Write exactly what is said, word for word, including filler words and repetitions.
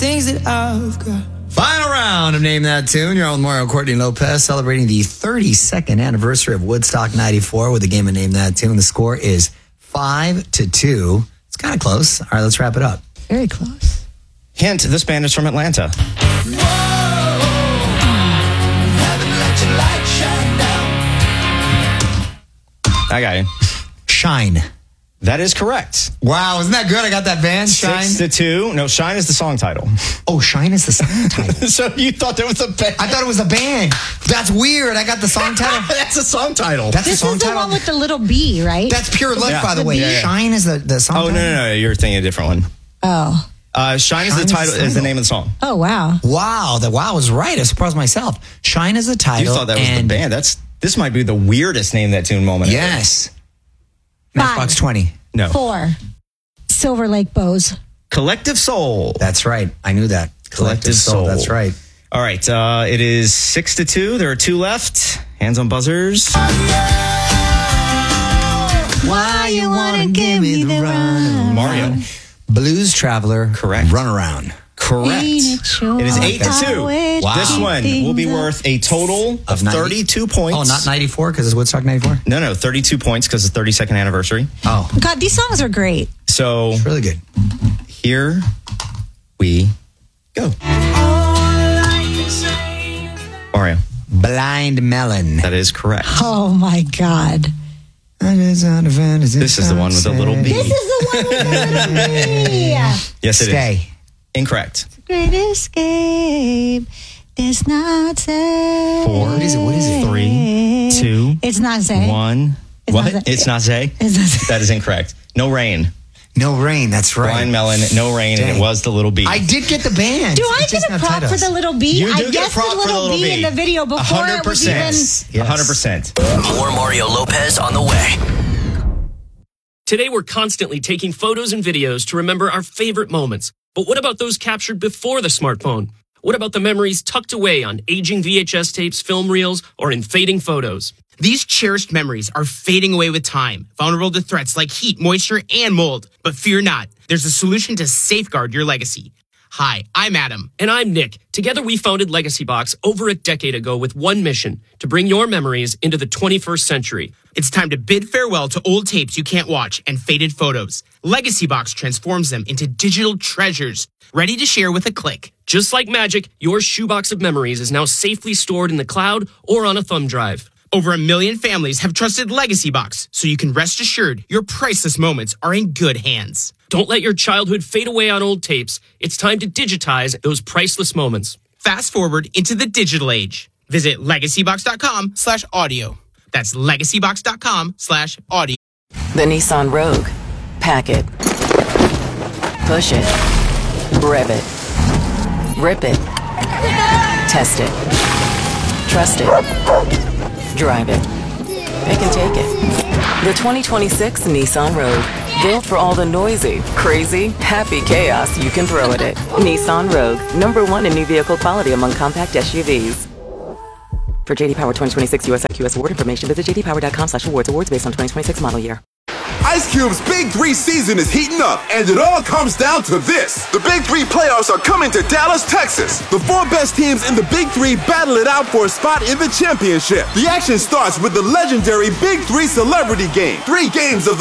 things that I've got. Final round of Name That Tune. You're on with Mario Courtney Lopez celebrating the thirty-second anniversary of Woodstock ninety-four with the game of Name That Tune. The score is five to two. It's kind of close. All right, let's wrap it up. Very close. Hint, this band is from Atlanta. Whoa, haven't let your light shine down. I got you. Shine. That is correct. Wow, isn't that good? I got that band, Shine. Six to two. No, Shine is the song title. Oh, Shine is the song title. So you thought there was a band? I thought it was a band. That's weird. I got the song title. That's a song title. That's This the song is the title. one with the little B, right? That's Pure Love, Yeah. by the The way. B? Yeah, yeah. Shine is the, the song Oh, no, title. no, no. You're thinking a different one. Oh. Uh, Shine, is Shine the is title. the Is the title. name of the song. Oh, wow. Wow, the wow was right. I surprised myself. Shine is the title. You thought that was and the band. That's This might be the weirdest Name That Tune moment. ever. Yes. Five. Matchbox twenty. No. Four. Silver Lake Bows. Collective Soul. That's right. I knew that. Collective Soul. That's right. All right. Uh, it is six to two. There are two left. Hands on buzzers. Why you wanna give me the run? Mario. Blues Traveler. Correct. Run around. Correct. It is eight to two. Wow. This one will be worth a total of, Of ninety thirty-two points. Oh, not ninety-four because it's Woodstock ninety-four? No, no, thirty-two points because it's the thirty-second anniversary. Oh, God, these songs are great. So it's really good. here we go. Mario. Blind Melon. That is correct. Oh, my God. This is the one with the little B. This is the one with the little B. Yes, it is. Stay. Incorrect. Great escape. Does not say. Four. What is it? What is it? Three, two, It's not say. one. It's what? not Zay. It's not Zay? It's not Zay. That is incorrect. No Rain. No Rain. That's right. Blind Melon, No Rain, and Dang. it was the little B. I did get the band. Do I It's just get a not prop titles. for the little B? You do I get a guessed prop the for the little little B B. in the video before it was even. Yes. one hundred percent. More Mario Lopez on the way. Today, we're constantly taking photos and videos to remember our favorite moments. But what about those captured before the smartphone? What about the memories tucked away on aging V H S tapes, film reels, or in fading photos? These cherished memories are fading away with time, vulnerable to threats like heat, moisture, and mold. But fear not, there's a solution to safeguard your legacy. Hi, I'm Adam. And I'm Nick. Together, we founded Legacy Box over a decade ago with one mission, to bring your memories into the twenty-first century. It's time to bid farewell to old tapes you can't watch and faded photos. Legacy Box transforms them into digital treasures, ready to share with a click. Just like magic, your shoebox of memories is now safely stored in the cloud or on a thumb drive. Over a million families have trusted Legacy Box, so you can rest assured your priceless moments are in good hands. Don't let your childhood fade away on old tapes. It's time to digitize those priceless moments. Fast forward into the digital age. Visit legacybox.com slash audio. That's legacybox.com slash audio. The Nissan Rogue. Pack it. Push it. Rev it. Rip it. Test it. Trust it. Drive it. Pick and take it. The twenty twenty-six Nissan Rogue. Built for all the noisy, crazy, happy chaos you can throw at it. Nissan Rogue. Number one in new vehicle quality among compact S U Vs. For J D Power twenty twenty-six U S I Q S award information, visit j d power dot com slash awards. Awards based on twenty twenty-six model year. Ice Cube's Big Three season is heating up, and it all comes down to this. The Big Three playoffs are coming to Dallas, Texas. The four best teams in the Big Three battle it out for a spot in the championship. The action starts with the legendary Big Three Celebrity Game. Three games of the